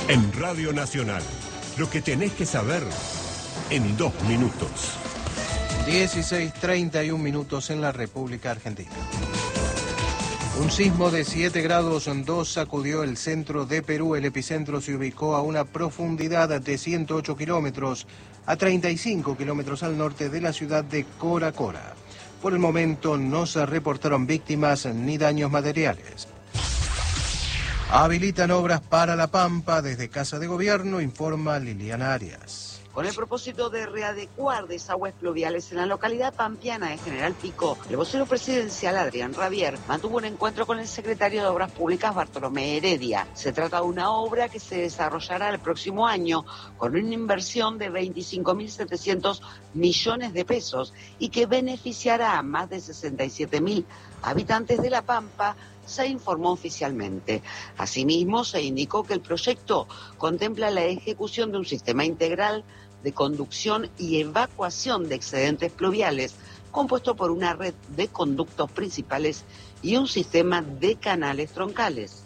En Radio Nacional, lo que tenés que saber en 2 minutos. 16:31 en la República Argentina. Un sismo de 7 grados 2 sacudió el centro de Perú. El epicentro se ubicó a una profundidad de 108 kilómetros, a 35 kilómetros al norte de la ciudad de Cora Cora. Por el momento no se reportaron víctimas ni daños materiales. Habilitan obras para La Pampa desde Casa de Gobierno, informa Liliana Arias. Con el propósito de readecuar desagües pluviales en la localidad pampeana de General Pico, el vocero presidencial Adrián Rabier mantuvo un encuentro con el secretario de Obras Públicas Bartolomé Heredia. Se trata de una obra que se desarrollará el próximo año con una inversión de 25.700 millones de pesos y que beneficiará a más de 67.000 habitantes de La Pampa, se informó oficialmente. Asimismo, se indicó que el proyecto contempla la ejecución de un sistema integral de conducción y evacuación de excedentes pluviales, compuesto por una red de conductos principales y un sistema de canales troncales.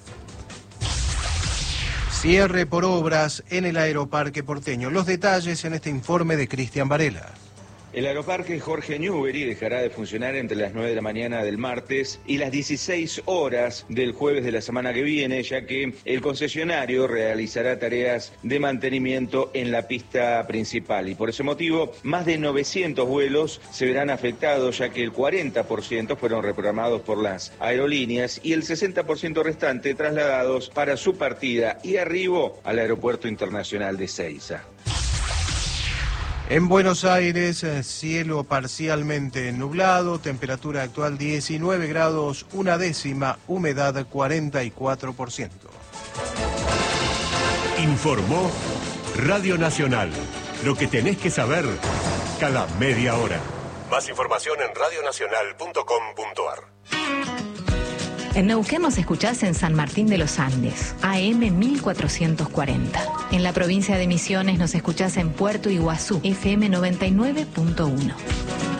Cierre por obras en el Aeroparque porteño. Los detalles en este informe de Cristian Varela. El aeroparque Jorge Newbery dejará de funcionar entre las 9 de la mañana del martes y las 16 horas del jueves de la semana que viene, ya que el concesionario realizará tareas de mantenimiento en la pista principal. Y por ese motivo, más de 900 vuelos se verán afectados, ya que el 40% fueron reprogramados por las aerolíneas y el 60% restante trasladados para su partida y arribo al Aeropuerto Internacional de Ezeiza. En Buenos Aires, cielo parcialmente nublado, temperatura actual 19 grados, 1/10, humedad 44%. Informó Radio Nacional, lo que tenés que saber cada media hora. Más información en radionacional.com.ar. En Neuquén nos escuchás en San Martín de los Andes, AM 1440. En la provincia de Misiones nos escuchás en Puerto Iguazú, FM 99.1.